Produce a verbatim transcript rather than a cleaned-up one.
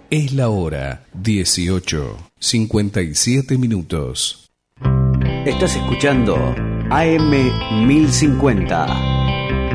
Es la hora dieciocho, cincuenta y siete minutos. Estás escuchando A M mil cincuenta.